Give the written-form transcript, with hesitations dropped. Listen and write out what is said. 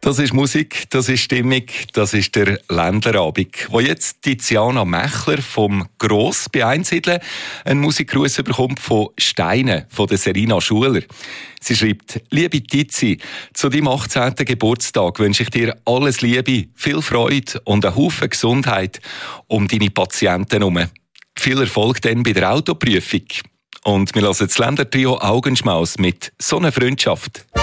Das ist Musik, das ist Stimmung, das ist der Ländlerabend, wo jetzt Tiziana Mächler vom Gross bei Einsiedeln einen Musikgruß bekommt von Steine, von der Serena Schuler. Sie schreibt: «Liebe Tizi, zu deinem 18. Geburtstag wünsche ich dir alles Liebe, viel Freude und einen Haufen Gesundheit um deine Patienten herum. Viel Erfolg dann bei der Autoprüfung.» Und wir hören das Ländertrio Augenschmaus mit «So eine Freundschaft».